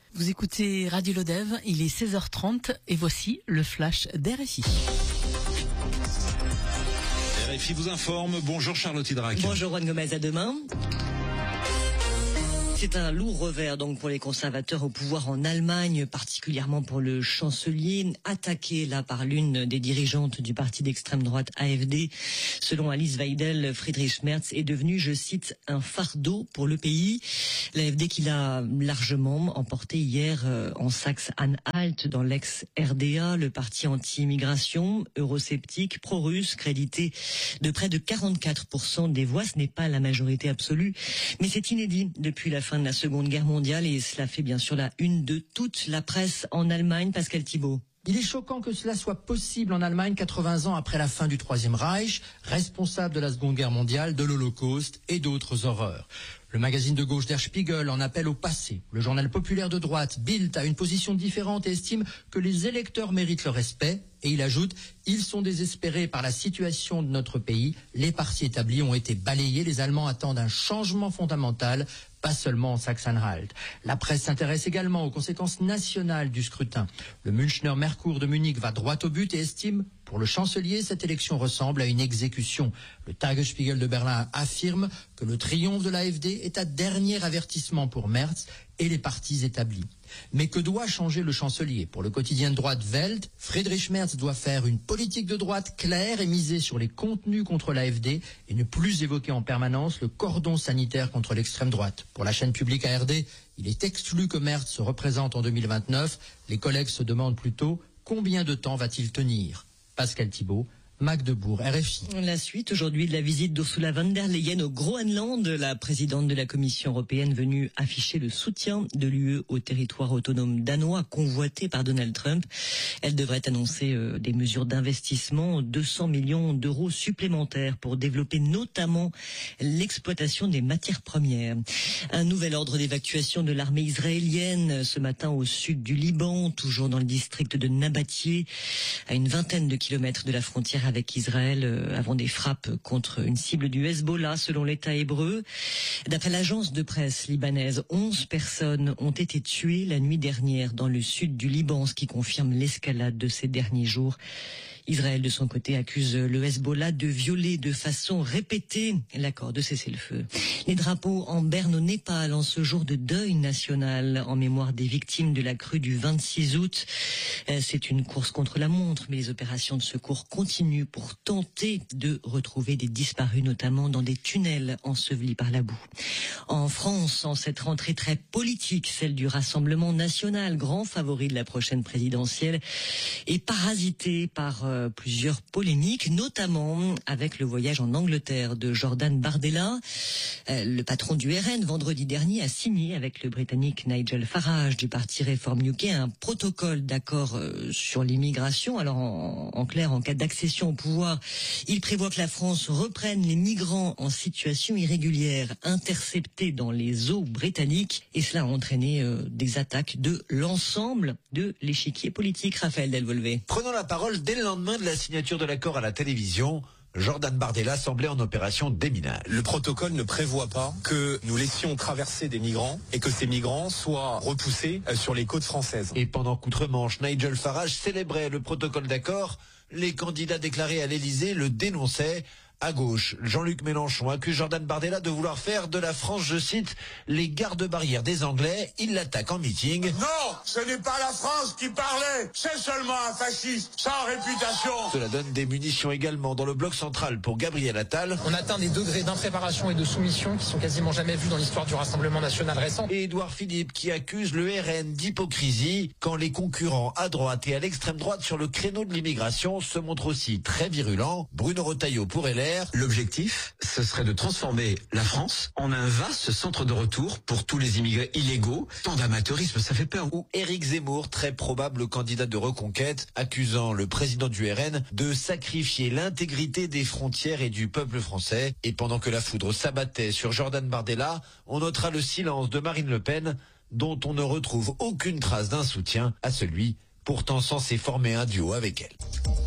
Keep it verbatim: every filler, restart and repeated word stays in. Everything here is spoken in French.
Vous écoutez Radio Lodève, il est seize heures trente et voici le flash d'R F I. R F I vous informe. Bonjour Charlotte Hydrac. Bonjour Juan Gomez, à demain. C'est un lourd revers donc pour les conservateurs au pouvoir en Allemagne, particulièrement pour le chancelier, attaqué là par l'une des dirigeantes du parti d'extrême droite A F D. Selon Alice Weidel, Friedrich Merz est devenu, je cite, un fardeau pour le pays. L'A F D qui l'a largement emporté hier euh, en Saxe-Anhalt, dans l'ex-R D A, le parti anti-immigration, eurosceptique, pro-russe, crédité de près de quarante-quatre pour cent des voix. Ce n'est pas la majorité absolue, mais c'est inédit depuis la fin de la Seconde Guerre mondiale et cela fait bien sûr la une de toute la presse en Allemagne. Pascal Thibault. Il est choquant que cela soit possible en Allemagne quatre-vingts ans après la fin du Troisième Reich, responsable de la Seconde Guerre mondiale, de l'Holocauste et d'autres horreurs. Le magazine de gauche Der Spiegel en appelle au passé. Le journal populaire de droite Bild a une position différente et estime que les électeurs méritent le respect. Et il ajoute, ils sont désespérés par la situation de notre pays. Les partis établis ont été balayés. Les Allemands attendent un changement fondamental, pas seulement en Saxe-Anhalt. La presse s'intéresse également aux conséquences nationales du scrutin. Le Münchner Merkur de Munich va droit au but et estime, pour le chancelier, cette élection ressemble à une exécution. Le Tagesspiegel de Berlin affirme que le triomphe de l'A F D est un dernier avertissement pour Merz et les partis établis. Mais que doit changer le chancelier? Pour le quotidien de droite Welt, Friedrich Merz doit faire une politique de droite claire et miser sur les contenus contre l'A F D et ne plus évoquer en permanence le cordon sanitaire contre l'extrême droite. Pour la chaîne publique A R D, il est exclu que Merz se représente en deux mille vingt-neuf. Les collègues se demandent plutôt combien de temps va-t-il tenir? Pascal Thibault, Magdebourg, R F I. La suite aujourd'hui de la visite d'Ursula von der Leyen au Groenland, la présidente de la Commission européenne venue afficher le soutien de l'U E au territoire autonome danois convoité par Donald Trump. Elle devrait annoncer euh, des mesures d'investissement, deux cents millions d'euros supplémentaires pour développer notamment l'exploitation des matières premières. Un nouvel ordre d'évacuation de l'armée israélienne ce matin au sud du Liban, toujours dans le district de Nabatie, à une vingtaine de kilomètres de la frontière avec Israël, euh, avant des frappes contre une cible du Hezbollah, selon l'État hébreu. D'après l'agence de presse libanaise, onze personnes ont été tuées la nuit dernière dans le sud du Liban, ce qui confirme l'escalade de ces derniers jours. Israël, de son côté, accuse le Hezbollah de violer de façon répétée l'accord de cessez-le-feu. Les drapeaux en berne au Népal en ce jour de deuil national en mémoire des victimes de la crue du vingt-six août. C'est une course contre la montre, mais les opérations de secours continuent pour tenter de retrouver des disparus, notamment dans des tunnels ensevelis par la boue. En France, en cette rentrée très politique, celle du Rassemblement national, grand favori de la prochaine présidentielle, est parasitée par euh, plusieurs polémiques, notamment avec le voyage en Angleterre de Jordan Bardella. Euh, le patron du R N, vendredi dernier, a signé avec le Britannique Nigel Farage du parti Reform U K un protocole d'accord euh, sur l'immigration. Alors, en, en clair, en cas d'accession au pouvoir, il prévoit que la France reprenne les migrants en situation irrégulière interceptés dans les eaux britanniques, et cela a entraîné euh, des attaques de l'ensemble de l'échiquier politique. Raphaël Delvolvé. Prenant la parole dès le lendemain de la signature de l'accord à la télévision, Jordan Bardella semblait en opération déminage. Le protocole ne prévoit pas que nous laissions traverser des migrants et que ces migrants soient repoussés sur les côtes françaises. Et pendant qu'outre-Manche, Nigel Farage célébrait le protocole d'accord, les candidats déclarés à l'Élysée le dénonçaient. À gauche, Jean-Luc Mélenchon accuse Jordan Bardella de vouloir faire de la France, je cite, les gardes-barrières des Anglais. Il l'attaque en meeting. Non, ce n'est pas la France qui parlait, c'est seulement un fasciste, sans réputation. Cela donne des munitions également dans le bloc central pour Gabriel Attal. On atteint des degrés d'impréparation et de soumission qui sont quasiment jamais vus dans l'histoire du Rassemblement national récent. Et Édouard Philippe qui accuse le R N d'hypocrisie quand les concurrents à droite et à l'extrême droite sur le créneau de l'immigration se montrent aussi très virulents. Bruno Retailleau pour L R. L'objectif, ce serait de transformer la France en un vaste centre de retour pour tous les immigrés illégaux. Tant d'amateurisme, ça fait peur. Ou Éric Zemmour, très probable candidat de reconquête, accusant le président du R N de sacrifier l'intégrité des frontières et du peuple français. Et pendant que la foudre s'abattait sur Jordan Bardella, on notera le silence de Marine Le Pen, dont on ne retrouve aucune trace d'un soutien à celui pourtant censé former un duo avec elle.